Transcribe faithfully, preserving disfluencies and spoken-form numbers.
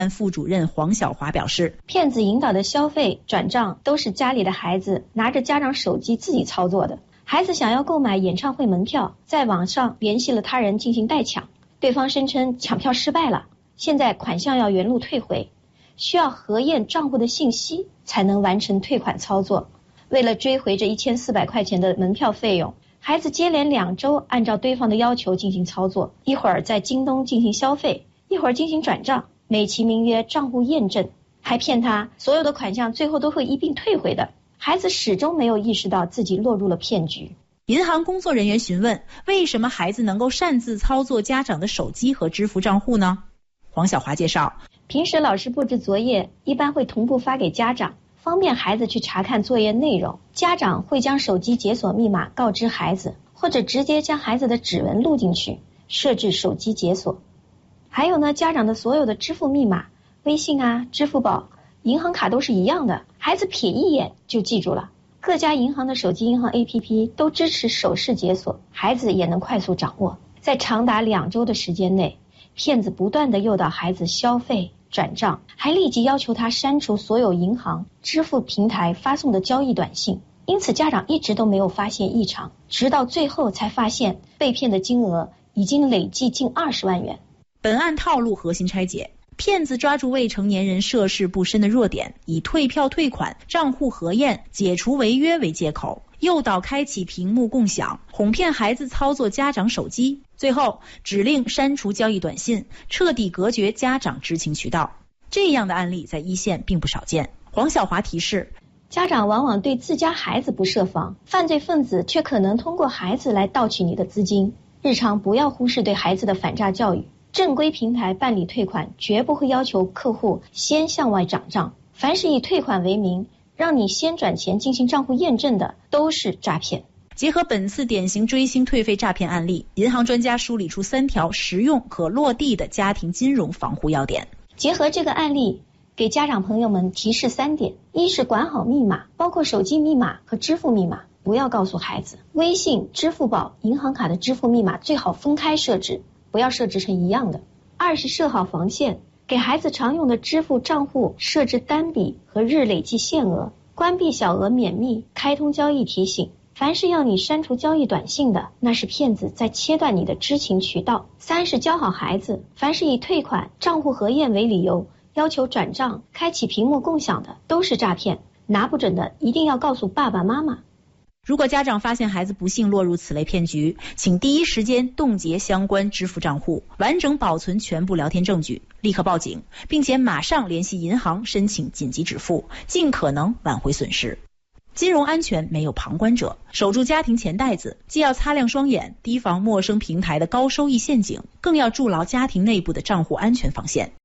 副主任黄晓华表示， 骗子引导的消费转账都是家里的孩子拿着家长手机自己操作的。孩子想要购买演唱会门票，在网上联系了他人进行代抢，对方声称抢票失败了，现在款项要原路退回，需要核验账户的信息才能完成退款操作。为了追回这一千四百块钱的门票费用，孩子接连两周按照对方的要求进行操作，一会儿在京东进行消费，一会儿进行转账，美其名曰账户验证，还骗他所有的款项最后都会一并退回的。孩子始终没有意识到自己落入了骗局。 银行工作人员询问，为什么孩子能够擅自操作家长的手机和支付账户呢？黄晓华介绍， 平时老师布置作业一般会同步发给家长，方便孩子去查看作业内容。家长会将手机解锁密码告知孩子，或者直接将孩子的指纹录进去，设置手机解锁。还有呢，家长的所有的支付密码，微信啊、支付宝、银行卡都是一样的，孩子瞥一眼就记住了。各家银行的手机银行 A P P 都支持手势解锁，孩子也能快速掌握。在长达两周的时间内，骗子不断地诱导孩子消费转账，还立即要求他删除所有银行支付平台发送的交易短信。因此家长一直都没有发现异常，直到最后才发现被骗的金额已经累计近二十万元。 本案套路核心拆解，骗子抓住未成年人涉世不深的弱点，以退票退款、账户核验、解除违约为借口，诱导开启屏幕共享，哄骗孩子操作家长手机，最后指令删除交易短信，彻底隔绝家长知情渠道。这样的案例在一线并不少见。黄晓华提示， 家长往往对自家孩子不设防，犯罪分子却可能通过孩子来盗取你的资金。日常不要忽视对孩子的反诈教育。正规平台办理退款绝不会要求客户先向外转账，凡是以退款为名让你先转钱进行账户验证的都是诈骗。 结合本次典型追星退费诈骗案例，银行专家梳理出三条实用可落地的家庭金融防护要点。 结合这个案例，给家长朋友们提示三点：一是管好密码，包括手机密码和支付密码，不要告诉孩子；微信、支付宝、银行卡的支付密码最好分开设置，不要设置成一样的。二是设好防线，给孩子常用的支付账户设置单笔和日累计限额，关闭小额免密，开通交易提醒。凡是要你删除交易短信的，那是骗子在切断你的知情渠道。三是教好孩子，凡是以退款、账户核验为理由要求转账、开启屏幕共享的都是诈骗，拿不准的一定要告诉爸爸妈妈。 如果家长发现孩子不幸落入此类骗局，请第一时间冻结相关支付账户，完整保存全部聊天证据，立刻报警，并且马上联系银行申请紧急止付，尽可能挽回损失。金融安全没有旁观者，守住家庭钱袋子，既要擦亮双眼，提防陌生平台的高收益陷阱，更要筑牢家庭内部的账户安全防线。